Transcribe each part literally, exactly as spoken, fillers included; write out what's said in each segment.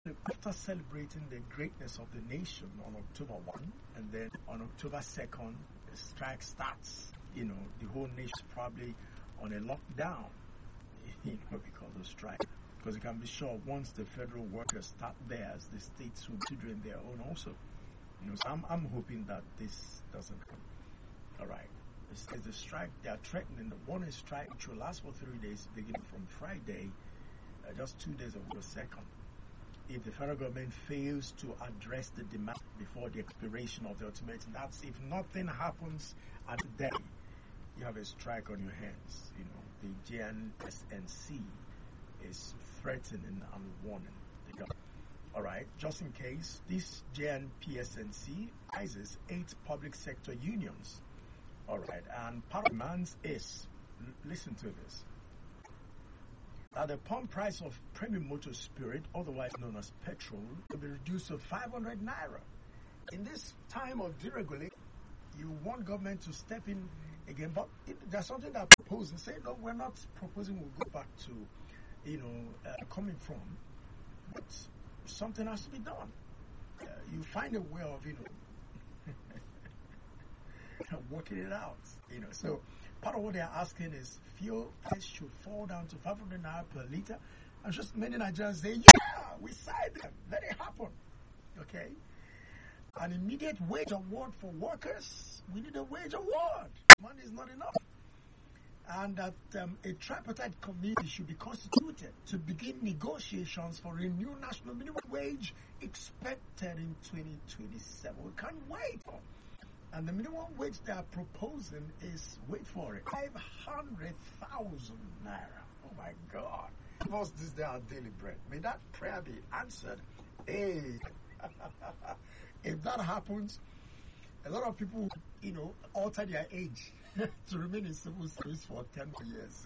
After celebrating the greatness of the nation on October first, and then on October second, the strike starts. You know, the whole nation's probably on a lockdown, you know, because of strike. Because you can be sure once the federal workers start theirs, the states will be doing their own also. You know, so I'm, I'm hoping that this doesn't come. All right. It's, it's the strike. They are threatening the warning strike, which will last for three days, beginning from Friday, uh, just two days of the second. If the federal government fails to address the demand before the expiration of the ultimatum, that's if nothing happens at the day, you have a strike on your hands. You know, the J N S N C is threatening and warning. All right, just in case, this J N P S N C comprises eight public sector unions. All right, and part of the demands is, l- listen to this, that the pump price of premium motor spirit, otherwise known as petrol, will be reduced to five hundred naira. In this time of deregulation, you want government to step in again, but it, there's something that proposed and say, no, we're not proposing we'll go back to, you know, uh, coming from, but something has to be done. Uh, you find a way of, you know, working it out, you know. So part of what they're asking is fuel price should fall down to five hundred naira per liter. And just many Nigerians say, yeah, we side them, let it happen. Okay? An immediate wage award for workers. We need a wage award. Money is not enough. And that um, a tripartite committee should be constituted to begin negotiations for a new national minimum wage expected in twenty twenty-seven. We can't wait. And the minimum wage they are proposing is, wait for it, five hundred thousand naira. Oh my God. Give us this day our daily bread. May that prayer be answered. Hey. If that happens, a lot of people, you know, alter their age to remain in civil service for ten years.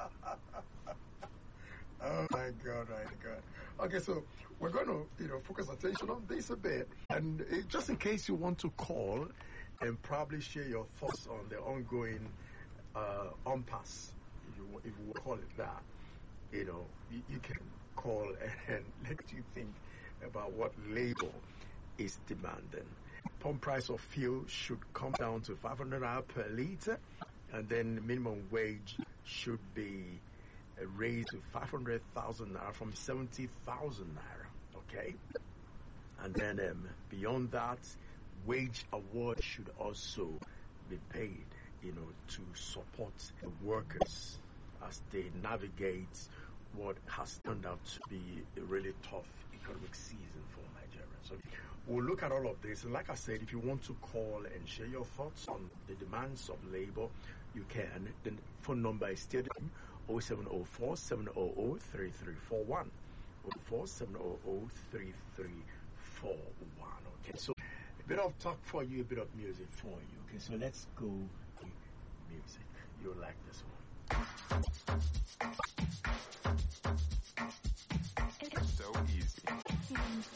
Oh my God, my God. Okay, so we're going to, you know, focus attention on this a bit. And uh, just in case you want to call and probably share your thoughts on the ongoing uh, impasse, if you, if you will call it that, you know, you, you can call and, and let you think about what labor is demanding. Pump price of fuel should come down to five hundred naira per liter, and then minimum wage should be uh, raised to five hundred thousand naira from seventy thousand naira. Okay, and then um, beyond that, wage award should also be paid, you know, to support the workers as they navigate what has turned out to be a really tough economic season for Nigeria. So we'll look at all of this. And like I said, if you want to call and share your thoughts on the demands of labor, you can. The phone number is still oh seven oh four, seven hundred, three three four one. oh four seven hundred, three three four one. Okay, so a bit of talk for you, a bit of music for you. Okay, so let's go with music. You'll like this one.